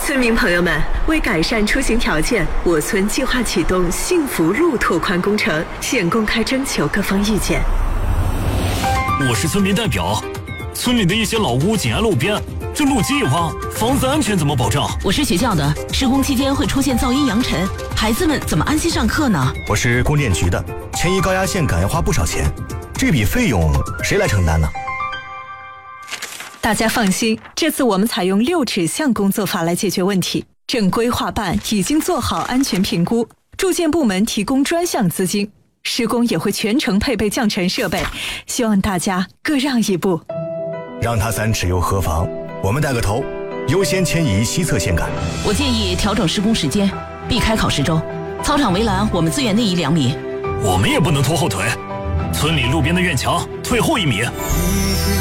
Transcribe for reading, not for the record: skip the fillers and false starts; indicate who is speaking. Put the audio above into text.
Speaker 1: 村民朋友们，为改善出行条件，我村计划启动幸福路拓宽工程，现公开征求各方意见。
Speaker 2: 我是村民代表，村里的一些老屋紧挨路边，这路基一挖，房子安全怎么保障？
Speaker 3: 我是学校的，施工期间会出现噪音扬尘，孩子们怎么安心上课呢？
Speaker 4: 我是供电局的，迁移高压线杆要花不少钱，这笔费用谁来承担呢？
Speaker 1: 大家放心，这次我们采用6指向工作法来解决问题。正规划办已经做好安全评估，住建部门提供专项资金，施工也会全程配备降尘设备，希望大家各让一步。
Speaker 4: 让他3尺又何妨？我们带个头，优先迁移西侧线杆。
Speaker 3: 我建议调整施工时间，避开考试周。操场围栏我们自愿内移2米。
Speaker 2: 我们也不能拖后腿，村里路边的院墙退后1米。